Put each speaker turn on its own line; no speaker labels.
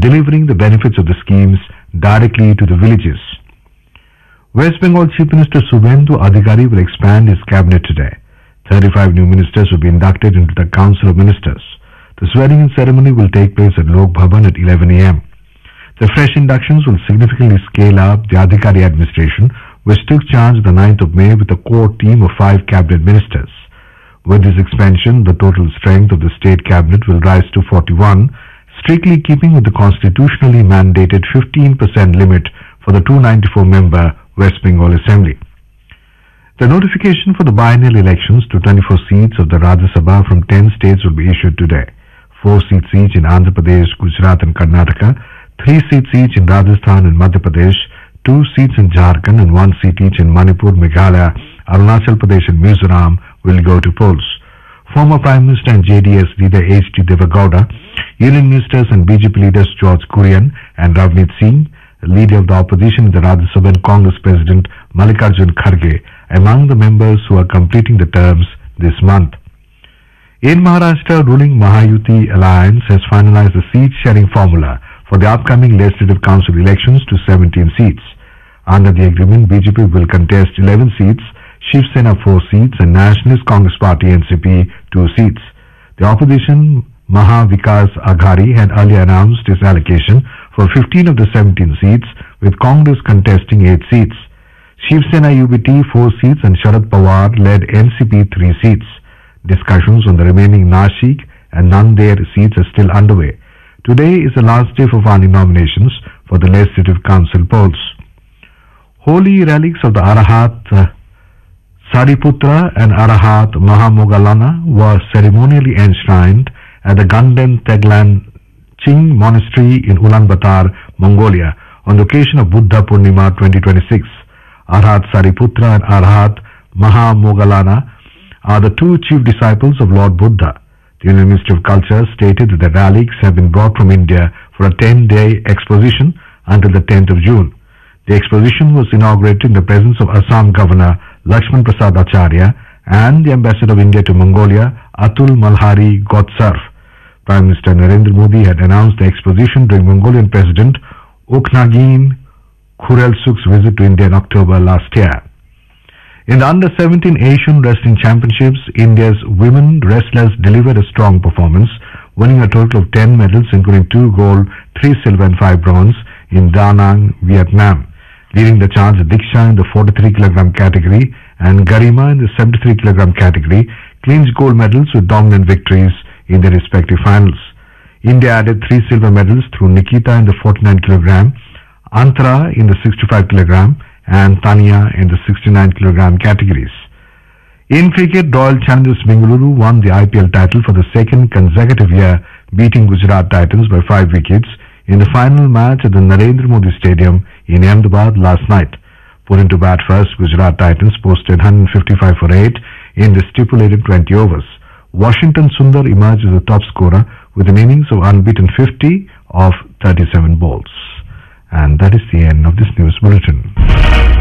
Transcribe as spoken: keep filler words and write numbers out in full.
delivering the benefits of the schemes directly to the villages. West Bengal Chief Minister Subhendu Adhikari will expand his cabinet today. thirty-five new ministers will be inducted into the Council of Ministers. The swearing-in ceremony will take place at Lok Bhavan at eleven a m The fresh inductions will significantly scale up the Adhikari administration, which took charge the ninth of May with a core team of five cabinet ministers. With this expansion, the total strength of the state cabinet will rise to forty-one, strictly keeping with the constitutionally mandated fifteen percent limit for the two hundred ninety-four member West Bengal Assembly. The notification for the biennial elections to twenty-four seats of the Rajya Sabha from ten states will be issued today. Four seats each in Andhra Pradesh, Gujarat and Karnataka, three seats each in Rajasthan and Madhya Pradesh, two seats in Jharkhand and one seat each in Manipur, Meghalaya, Arunachal Pradesh and Mizoram will go to polls. Former Prime Minister and J D S leader H D Devegowda, Union Ministers and B J P leaders George Kurian and Ravneet Singh, leader of the opposition in the Rajya Sabha and Congress President Mallikarjun Kharge, among the members who are completing the terms this month. In Maharashtra, ruling Mahayuti Alliance has finalized the seat-sharing formula for the upcoming Legislative Council elections to seventeen seats. Under the agreement, B J P will contest eleven seats, Shiv Sena four seats and Nationalist Congress Party N C P two seats. The opposition Maha Vikas Aghadi had earlier announced its allocation for fifteen of the seventeen seats, with Congress contesting eight seats. Shiv Sena U B T four seats and Sharad Pawar led N C P three seats. Discussions on the remaining Nashik and Nanded seats are still underway. Today is the last day for filing nominations for the Legislative Council polls. Holy relics of the Arahat uh, Sariputra and Arahat Mahamogalana were ceremonially enshrined at the Ganden Teglan Ching Monastery in Ulaanbaatar, Mongolia, on the occasion of Buddha Purnima twenty twenty-six. Arahat Sariputra and Arahat Mahamogalana are the two chief disciples of Lord Buddha. The Union Ministry of Culture stated that the relics have been brought from India for a ten-day exposition until the tenth of June. The exposition was inaugurated in the presence of Assam Governor Lakshman Prasad Acharya and the Ambassador of India to Mongolia, Atul Malhari Gotsarf. Prime Minister Narendra Modi had announced the exposition during Mongolian President Ukhnagin Khurelsuk's visit to India in October last year. In the under seventeen Asian Wrestling Championships, India's women wrestlers delivered a strong performance, winning a total of ten medals, including two gold, three silver and five bronze in Da Nang, Vietnam. Leading the charge, Diksha in the forty-three kilogram category and Garima in the seventy-three kilogram category clinched gold medals with dominant victories in their respective finals. India added three silver medals through Nikita in the forty-nine kilogram, Antara in the sixty-five kilogram and Tanya in the sixty-nine kilogram categories. In cricket, Royal Challengers Bengaluru won the I P L title for the second consecutive year, beating Gujarat Titans by five wickets in the final match at the Narendra Modi Stadium in Ahmedabad last night. Putting to bat first, Gujarat Titans posted one hundred fifty-five for eight in the stipulated twenty overs. Washington Sundar emerged as the top scorer with an innings of unbeaten fifty of thirty-seven balls. And that is the end of this news bulletin.